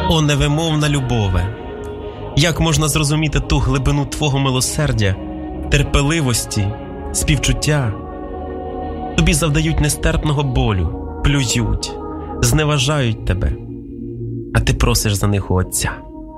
О, невимовна любове! Як можна зрозуміти ту глибину Твого милосердя, терпеливості, співчуття? Тобі завдають нестерпного болю, плюють, зневажають тебе, а ти просиш за них у Отця.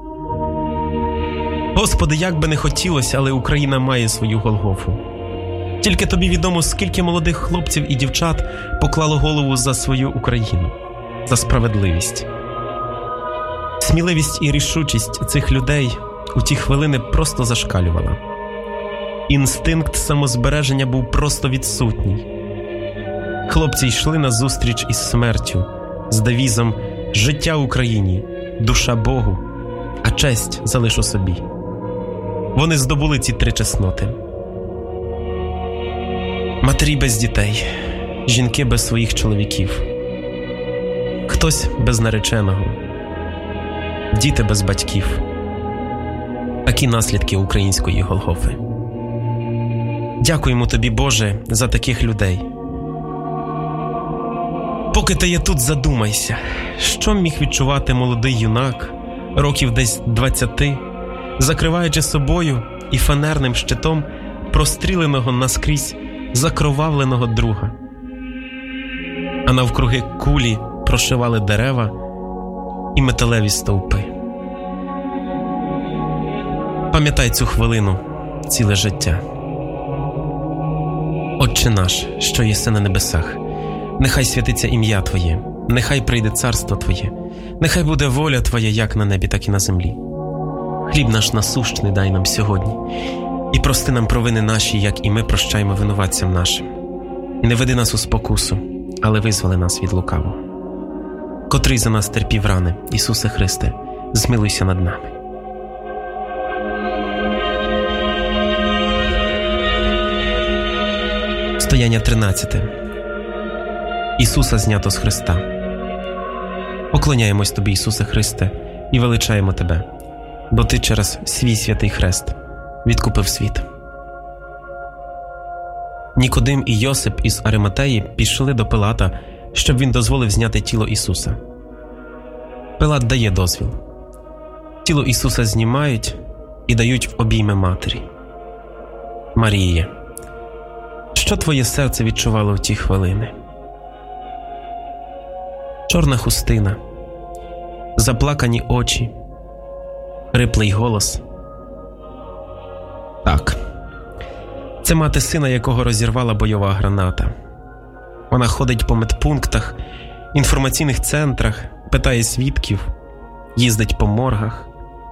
Господи, як би не хотілося, але Україна має свою Голгофу. Тільки тобі відомо, скільки молодих хлопців і дівчат поклало голову за свою Україну, за справедливість. Сміливість і рішучість цих людей у ті хвилини просто зашкалювала. Інстинкт самозбереження був просто відсутній. Хлопці йшли назустріч із смертю, з девізом «Життя Україні, душа Богу, а честь залишу собі». Вони здобули ці 3 чесноти. Матері без дітей, жінки без своїх чоловіків, хтось без нареченого, діти без батьків. Такі наслідки української Голгофи. Дякуємо тобі, Боже, за таких людей. Поки ти є тут, задумайся, що міг відчувати молодий юнак, років десь 20, закриваючи собою і фанерним щитом простріленого наскрізь закровавленого друга. А навкруги кулі прошивали дерева і металеві стовпи. Пам'ятай цю хвилину ціле життя. Отче наш, що єси на небесах, нехай святиться ім'я Твоє, нехай прийде царство Твоє, нехай буде воля Твоя як на небі, так і на землі. Хліб наш насущний дай нам сьогодні, і прости нам провини наші, як і ми прощаємо винуватцям нашим. І не веди нас у спокусу, але визволи нас від лукавого. Котрий за нас терпів рани, Ісусе Христе, змилуйся над нами. Стояння 13. Ісуса знято з Христа. Поклоняємось Тобі, Ісусе Христе, і величаємо Тебе, бо Ти через свій святий хрест відкупив світ. Нікодим і Йосип із Ариматеї пішли до Пилата, щоб він дозволив зняти тіло Ісуса. Пилат дає дозвіл. Тіло Ісуса знімають і дають в обійми матері. Маріє, що твоє серце відчувало в ті хвилини? Чорна хустина, заплакані очі, хриплий голос. Так, це мати сина, якого розірвала бойова граната. Вона ходить по медпунктах, інформаційних центрах, питає свідків, їздить по моргах.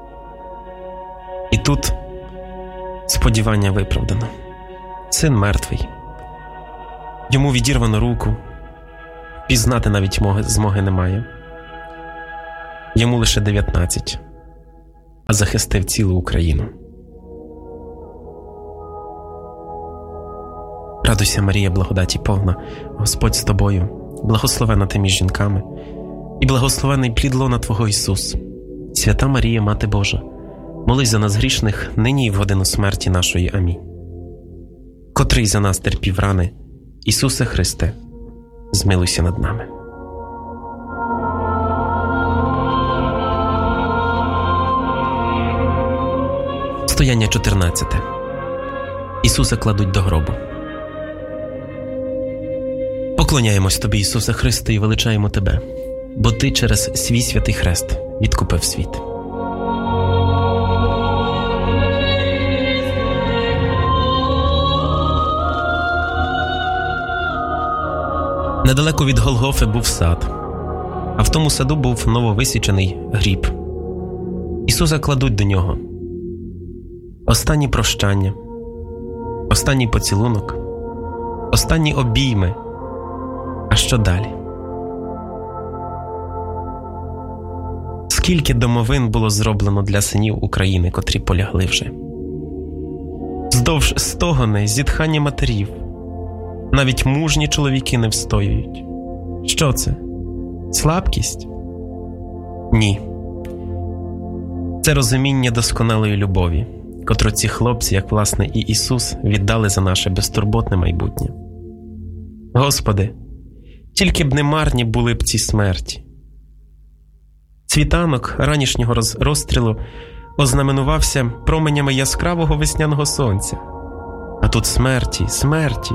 І тут сподівання виправдано. Син мертвий. Йому відірвано руку, пізнати навіть змоги немає. Йому лише 19, а захистив цілу Україну. Радуйся, Марія, благодаті повна, Господь з тобою, благословена ти між жінками, і благословений плід лона Твого Ісус. Свята Марія, Мати Божа, молись за нас грішних, нині і в годину смерті нашої. Амінь. Котрий за нас терпів рани, Ісусе Христе, змилуйся над нами. Стояння 14. Ісуса кладуть до гробу. Поклоняємось Тобі, Ісусе Христе, і величаємо Тебе, бо Ти через свій святий хрест відкупив світ. Недалеко від Голгофи був сад, а в тому саду був нововисічений гріб. Ісуса кладуть до нього. Останні прощання, останній поцілунок, останні обійми. А що далі? Скільки домовин було зроблено для синів України, котрі полягли вже? Вздовж стогони, зітхання матерів. Навіть мужні чоловіки не встоюють. Що це? Слабкість? Ні. Це розуміння досконалої любові, котру ці хлопці, як власне і Ісус, віддали за наше безтурботне майбутнє. Господи, тільки б не марні були б ці смерті. Світанок ранішнього розстрілу ознаменувався променями яскравого весняного сонця. А тут смерті.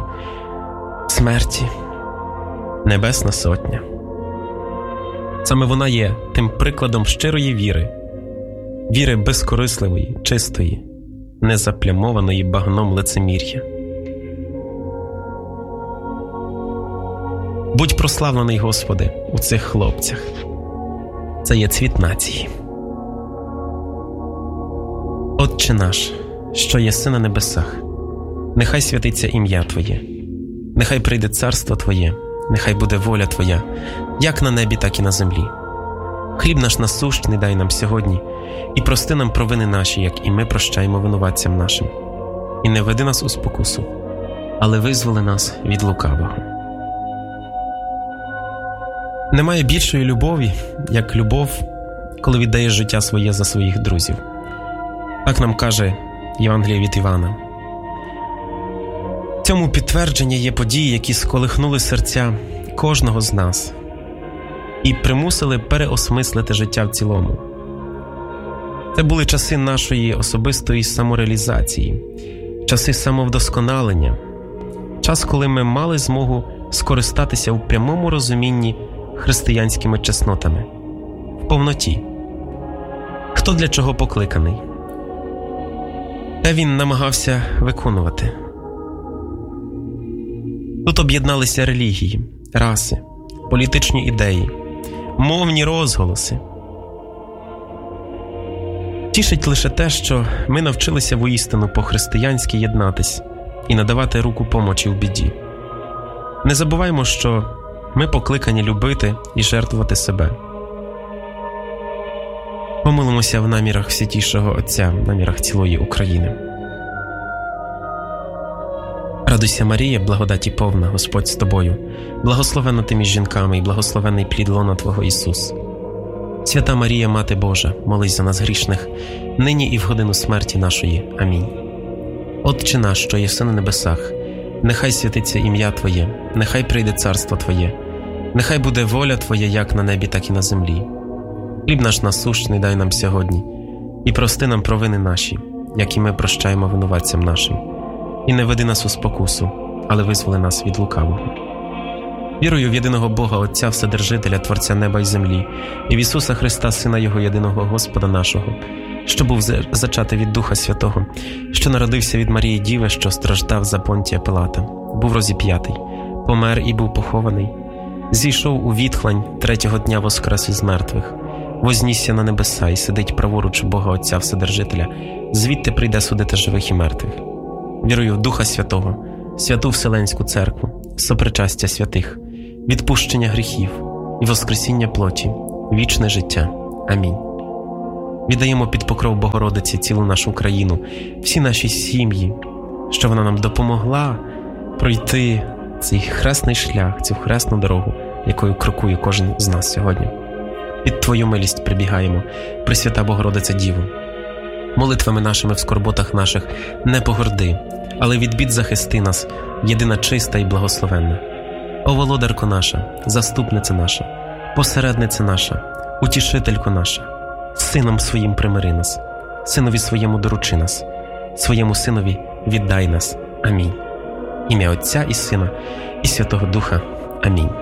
Небесна Сотня. Саме вона є тим прикладом щирої віри безкорисливої, чистої, незаплямованої багном лицемір'я. Будь прославлений, Господи, у цих хлопцях. Це є цвіт нації. Отче наш, що єси на небесах, нехай святиться ім'я Твоє, нехай прийде царство Твоє, нехай буде воля Твоя, як на небі, так і на землі. Хліб наш насущний дай нам сьогодні, і прости нам провини наші, як і ми прощаємо винуватцям нашим. І не веди нас у спокусу, але визволи нас від лукавого. Немає більшої любові, як любов, коли віддаєш життя своє за своїх друзів. Так нам каже Євангеліє від Івана. Цьому підтвердження є події, які сколихнули серця кожного з нас і примусили переосмислити життя в цілому. Це були часи нашої особистої самореалізації, часи самовдосконалення, час, коли ми мали змогу скористатися в прямому розумінні християнськими чеснотами, в повноті. Хто для чого покликаний? Те він намагався виконувати. Тут об'єдналися релігії, раси, політичні ідеї, мовні розголоси. Тішить лише те, що ми навчилися воістину по-християнськи єднатись і надавати руку помочі в біді. Не забуваймо, що ми покликані любити і жертвувати себе. Помолимося в намірах Святішого Отця, в намірах цілої України. Радуйся, Марія, благодаті повна, Господь з тобою, благословенна ти між жінками і благословенний плід лона Твого Ісус. Свята Марія, Мати Божа, молись за нас грішних, нині і в годину смерті нашої. Амінь. Отче наш, що єси на небесах, нехай святиться ім'я Твоє, нехай прийде царство Твоє, нехай буде воля Твоя як на небі, так і на землі. Хліб наш насущний дай нам сьогодні, і прости нам провини наші, як і ми прощаємо винуватцям нашим. І не веди нас у спокусу, але визволи нас від лукавого. Вірую в єдиного Бога Отця Вседержителя, Творця неба й землі, і в Ісуса Христа, Сина Його єдиного Господа нашого, що був зачатий від Духа Святого, що народився від Марії Діви, що страждав за Понтія Пилата, був розіп'ятий, помер і був похований, зійшов у відхлань, третього дня воскрес із мертвих, вознісся на небеса і сидить праворуч Бога Отця Вседержителя, звідти прийде судити живих і мертвих. Вірую в Духа Святого, святу Вселенську Церкву, сопричастя святих, відпущення гріхів і воскресіння плоті, вічне життя. Амінь. Віддаємо під покров Богородиці цілу нашу країну, всі наші сім'ї, що вона нам допомогла пройти цей хресний шлях, цю хресну дорогу, якою крокує кожен з нас сьогодні. Під Твою милість прибігаємо, Пресвята Богородице Діво. Молитвами нашими в скорботах наших не погорди, але від бід захисти нас, єдина чиста і благословенна. О володарко наша, заступниця наша, посередниця наша, утішителько наша, Сином своїм примири нас, Синові своєму доручи нас, своєму Синові віддай нас. Амінь. Ім'я Отця і Сина і Святого Духа. Амінь.